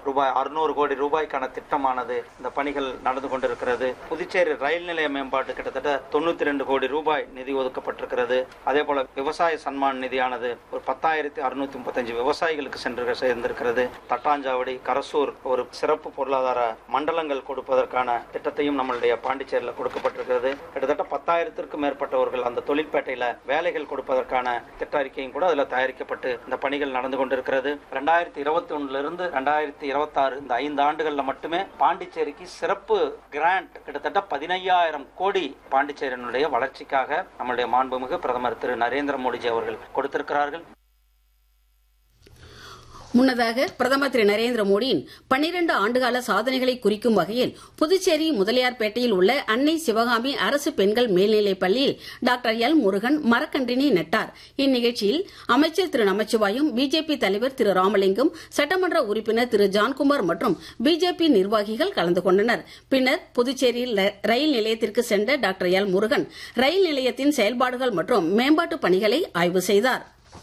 ரூபாய் 600 கோடி ரூபாய்க்கான திட்டமானது இந்த பணிகள் நடந்து கொண்டிருக்கிறது. புதுச்சேரி ரயில் நிலைய மேம்பாட்டு கிட்டத்தட்ட 92 கோடி ரூபாய் நிதி ஒதுக்கப்பட்டிருக்கிறது. அதே போல விவசாய சன்மான் நிதியானது ஒரு 10,635 விவசாயிகளுக்கு சென்று சேர்ந்திருக்கிறது. தட்டாஞ்சாவடி, கரசூர் ஒரு சிறப்பு பொருளாதார மண்டலங்கள் கொடுப்பதற்கான திட்டத்தையும் நம்மளுடைய பாண்டிச்சேரியில் கொடுக்கப்பட்டிருக்கிறது. கிட்டத்தட்ட 10,000த்திற்கும் மேற்பட்டவர்கள் அந்த தொழிற்பேட்டையில வேலைகள் கொடுப்பதற்கான திட்ட அறிக்கையும் கூட அதில் தயாரிக்கப்பட்டு இந்த பணிகள் நடந்து கொண்டிருக்கிறது. 2021 2026 இந்த 5 ஆண்டுகள்ல மட்டுமே பாண்டிச்சேரிக்கு சிறப்பு கிராண்ட் கிட்டத்தட்ட 15,000 கோடி பாண்டிச்சேரியினுடைய வளர்ச்சிக்காக நம்முடைய மாண்புமிகு பிரதமர் திரு நரேந்திர மோடிஜி அவர்கள் கொடுத்திருக்கிறார்கள். முன்னதாக பிரதமர் திரு நரேந்திர மோடியின் 12 ஆண்டுகால சாதனைகளை குறிக்கும் வகையில் புதுச்சேரி முதலியார்பேட்டையில் உள்ள அன்னை சிவகாமி அரசு பெண்கள் மேல்நிலைப் பள்ளியில் டாக்டர் எல் முருகன் மரக்கன்றினை நட்டார். இந்நிகழ்ச்சியில் அமைச்சர் திரு நமச்சிவாயம், பிஜேபி தலைவர் திரு ராமலிங்கம், சட்டமன்ற உறுப்பினர் திரு ஜான்குமார் மற்றும் பிஜேபி நிர்வாகிகள் கலந்து கொண்டனர். பின்னர் புதுச்சேரியில் ரயில் நிலையத்திற்கு சென்ற டாக்டர் எல் முருகன் ரயில் நிலையத்தின் செயல்பாடுகள் மற்றும் மேம்பாட்டு பணிகளை ஆய்வு செய்தார்.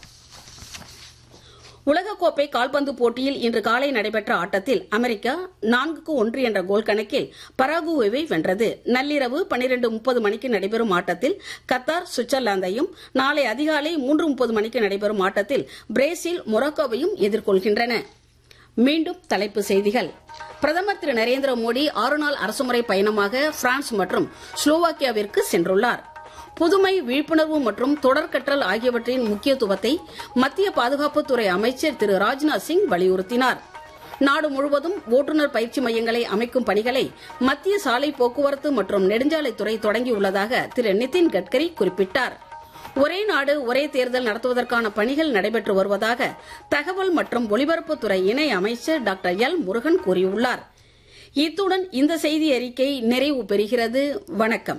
உலகக்கோப்பை கால்பந்து போட்டியில் இன்று காலை நடைபெற்ற ஆட்டத்தில் அமெரிக்கா 4-1 என்ற கோல் கணக்கில் பராகுவேவை வென்றது. நள்ளிரவு 12:30 மணிக்கு நடைபெறும் ஆட்டத்தில் கத்தார் சுவிட்சர்லாந்தையும், நாளை அதிகாலை 3:30 மணிக்கு நடைபெறும் ஆட்டத்தில் பிரேசில் மொரோக்கோவையும் எதிர்கொள்கின்றன. மீண்டும் தலைப்புச் செய்திகள். பிரதமர் திரு நரேந்திர மோடி 6 நாள் அரசுமுறை பயணமாக பிரான்ஸ் மற்றும் ஸ்லோவாக்கியாவிற்கு சென்றுள்ளார். புதுமை, விழிப்புணர்வு மற்றும் தொடர்கற்றல் ஆகியவற்றின் முக்கியத்துவத்தை மத்திய பாதுகாப்புத்துறை அமைச்சர் திரு ராஜ்நாத் சிங் வலியுறுத்தினார். நாடு முழுவதும் ஓட்டுநர் பயிற்சி மையங்களை அமைக்கும் பணிகளை மத்திய சாலை போக்குவரத்து மற்றும் நெடுஞ்சாலைத்துறை தொடங்கியுள்ளதாக திரு நிதின் கட்கரி குறிப்பிட்டார். ஒரே நாடு ஒரே தேர்தல் நடத்துவதற்கான பணிகள் நடைபெற்று வருவதாக தகவல் மற்றும் ஒலிபரப்புத்துறை இணை அமைச்சர் டாக்டர் எல் முருகன் கூறியுள்ளார். இத்துடன் இந்த செய்தி அறிக்கை நிறைவு பெறுகிறது. வணக்கம்.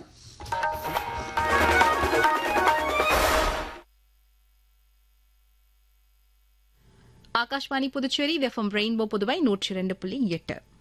Akashvani Puducherry FM rainbow Puduvai 102.8